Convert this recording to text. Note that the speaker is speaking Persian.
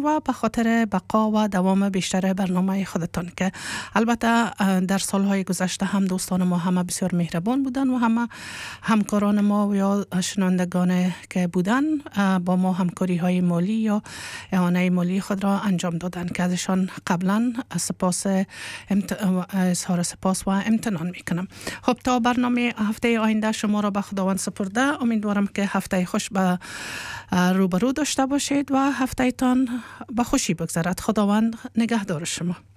و به خاطر بقا و دوام بیشتر برنامه خودتان که البته در سالهای گذشته هم دوستان ما همه بسیار مهربان بودن و همه همکاران ما و یا شنوندگان که بودن با ما همکاری های مالی یا اعانه مالی خود را انجام دادن که ازشان قبلا اظهار سپاس و امتنان میکنم. خب تا برنامه هفته آینده شما را به خداوند سپرده، امیدوارم که هفته خوش به روبرو داشته باشید و هفته تان به خوشی بگذرد. خداوند نگهدار شما.